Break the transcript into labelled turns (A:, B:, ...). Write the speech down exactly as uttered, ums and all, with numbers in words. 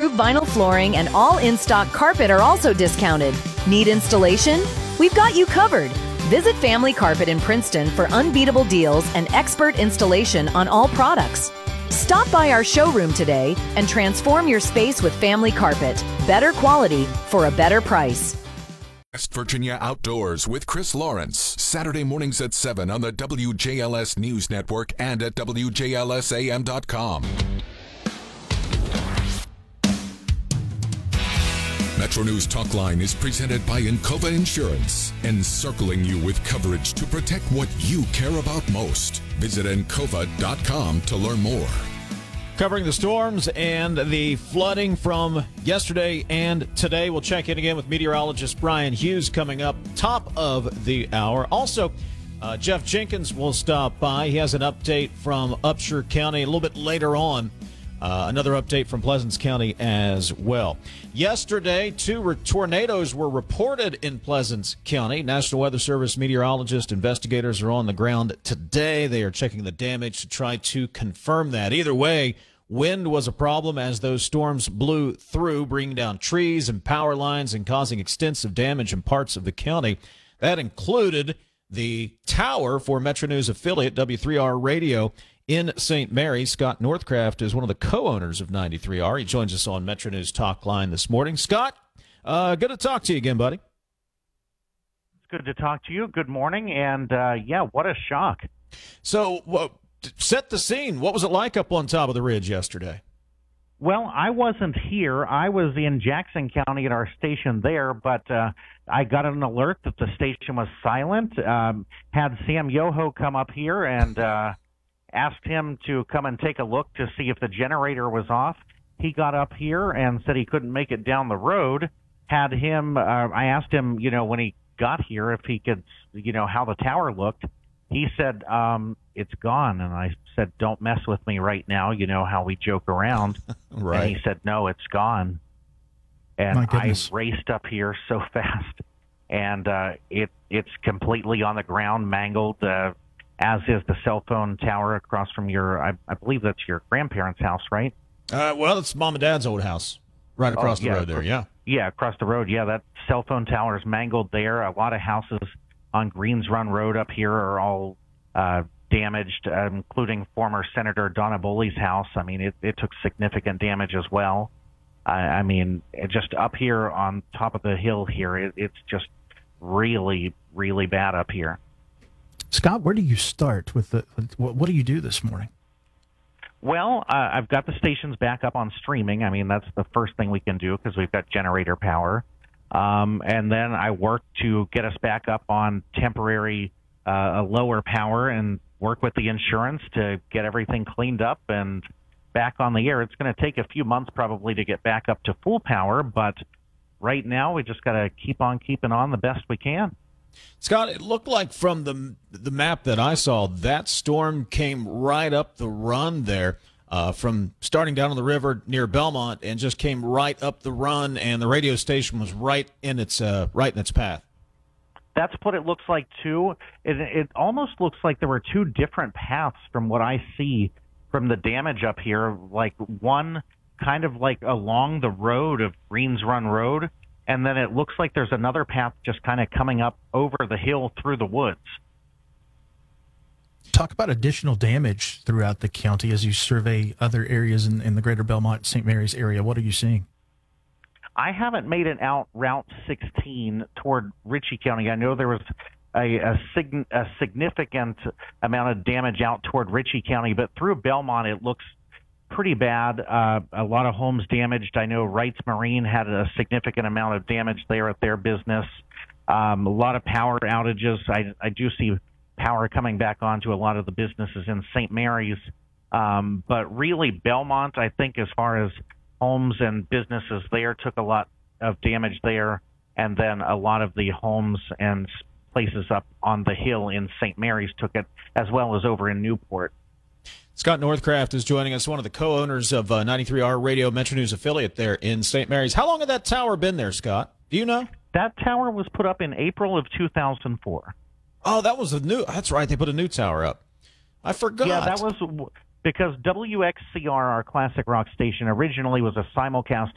A: Approved vinyl flooring and all in-stock carpet are also discounted. Need installation? We've got you covered. Visit Family Carpet in Princeton for unbeatable deals and expert installation on all products. Stop by our showroom today and transform your space with Family Carpet. Better quality for a better price.
B: West Virginia Outdoors with Chris Lawrence. Saturday mornings at seven on the W J L S News Network and at W J L S A M dot com. Metro News Talkline is presented by Encova Insurance, encircling you with coverage to protect what you care about most. Visit encova dot com to learn more.
C: Covering the storms and the flooding from yesterday and today. We'll check in again with meteorologist Brian Hughes coming up top of the hour. Also, uh, Jeff Jenkins will stop by. He has an update from Upshur County a little bit later on. Uh, another update from Pleasants County as well. Yesterday, two re- tornadoes were reported in Pleasants County. National Weather Service meteorologists, investigators are on the ground today. They are checking the damage to try to confirm that. Either way, wind was a problem as those storms blew through, bringing down trees and power lines and causing extensive damage in parts of the county. That included the tower for Metro News affiliate W three R Radio in Saint Mary. Scott Northcraft is one of the co-owners of ninety-three R. He joins us on Metro News Talk Line this morning. Scott, uh, good to talk to you again, buddy.
D: It's good to talk to you. Good morning. And, uh, yeah, what a shock.
C: So, well, set the scene. What was it like up on top of the ridge yesterday?
D: Well, I wasn't here. I was in Jackson County at our station there, but uh, I got an alert that the station was silent. Um, had Sam Yoho come up here and uh, asked him to come and take a look to see if the generator was off. He got up here and said he couldn't make it down the road. Had him, uh, I asked him, you know, when he got here if he could, you know, how the tower looked. He said, um, it's gone. And I said, don't mess with me right now. You know how we joke around.
C: Right.
D: And he said, no, it's gone. And I raced up here so fast. And uh, it it's completely on the ground, mangled, uh, as is the cell phone tower across from your, I, I believe that's your grandparents' house, right?
C: Uh, well, it's Mom and Dad's old house right across
D: oh,
C: the
D: yeah,
C: road there, yeah.
D: Yeah, across the road. Yeah, that cell phone tower is mangled there. A lot of houses on Greens Run Road up here are all uh, damaged, uh, including former Senator Donna Boley's house. I mean, it, it took significant damage as well. I, I mean, it just up here on top of the hill here, it, it's just really, really bad up here.
E: Scott, where do you start with the, what, what do you do this morning?
D: Well, uh, I've got the stations back up on streaming. I mean, that's the first thing we can do because we've got generator power. Um, and then I work to get us back up on temporary uh, lower power and work with the insurance to get everything cleaned up and back on the air. It's going to take a few months probably to get back up to full power, but right now we just got to keep on keeping on the best we can.
C: Scott, it looked like from the the map that I saw, that storm came right up the run there. Uh, from starting down on the river near Belmont and just came right up the run, and the radio station was right in its uh, right in its path.
D: That's what it looks like too. It, it almost looks like there were two different paths from what I see from the damage up here. Like one kind of like along the road of Greens Run Road, and then it looks like there's another path just kind of coming up over the hill through the woods.
E: Talk about additional damage throughout the county as you survey other areas in, in the greater Belmont, Saint Mary's area. What are you seeing?
D: I haven't made it out Route sixteen toward Ritchie County. I know there was a, a, sig- a significant amount of damage out toward Ritchie County, but through Belmont it looks pretty bad. Uh, a lot of homes damaged. I know Wrights Marine had a significant amount of damage there at their business. Um, a lot of power outages. I, I do see power coming back onto a lot of the businesses in Saint Mary's. Um, but really, Belmont, I think, as far as homes and businesses there, took a lot of damage there. And then a lot of the homes and places up on the hill in Saint Mary's took it, as well as over in Newport.
C: Scott Northcraft is joining us, one of the co-owners of uh, ninety-three R Radio Metro News affiliate there in Saint Mary's. How long had that tower been there, Scott? Do you know?
D: That tower was put up in April of two thousand four.
C: Oh, that was a new. That's right. They put a new tower up. I forgot.
D: Yeah, that was because W X C R, our classic rock station, originally was a simulcast